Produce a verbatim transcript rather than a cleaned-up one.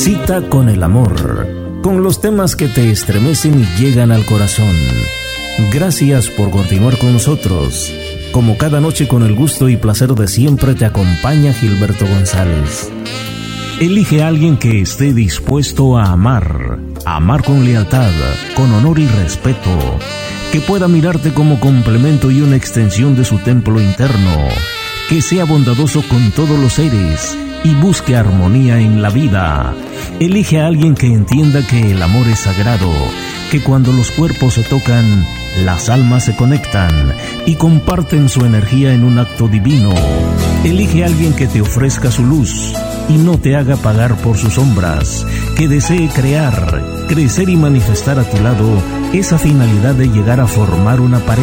Cita con el amor, con los temas que te estremecen y llegan al corazón. Gracias por continuar con nosotros. Como cada noche, con el gusto y placer de siempre, te acompaña Gilberto González. Elige a alguien que esté dispuesto a amar, a amar con lealtad, con honor y respeto, que pueda mirarte como complemento y una extensión de su templo interno, que sea bondadoso con todos los seres y busque armonía en la vida. Elige a alguien que entienda que el amor es sagrado, que cuando los cuerpos se tocan, las almas se conectan y comparten su energía en un acto divino. Elige a alguien que te ofrezca su luz y no te haga pagar por sus sombras, que desee crear, crecer y manifestar a tu lado esa finalidad de llegar a formar una pareja